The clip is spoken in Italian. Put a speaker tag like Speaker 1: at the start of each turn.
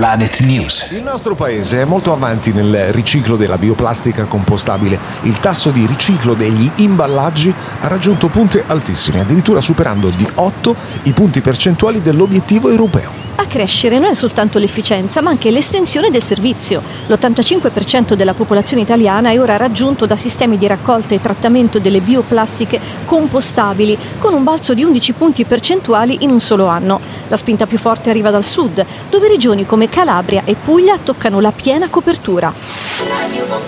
Speaker 1: Planet News.
Speaker 2: Il nostro paese è molto avanti nel riciclo della bioplastica compostabile. Il tasso di riciclo degli imballaggi ha raggiunto punte altissime, addirittura superando di 8 i punti percentuali dell'obiettivo europeo.
Speaker 3: A crescere non è soltanto l'efficienza, ma anche l'estensione del servizio. L'85% della popolazione italiana è ora raggiunto da sistemi di raccolta e trattamento delle bioplastiche compostabili, con un balzo di 11 punti percentuali in un solo anno. La spinta più forte arriva dal sud, dove regioni come Calabria e Puglia toccano la piena copertura.